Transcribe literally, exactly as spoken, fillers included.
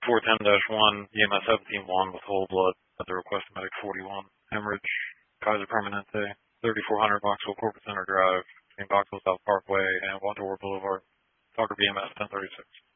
four ten dash one, E M S seventeen one with whole blood at the request of medic forty-one. Hemorrhage, Kaiser Permanente, thirty-four hundred Boxville Corporate Center Drive, between Boxville South Parkway and Wantor Boulevard. Talker B M S ten thirty-six.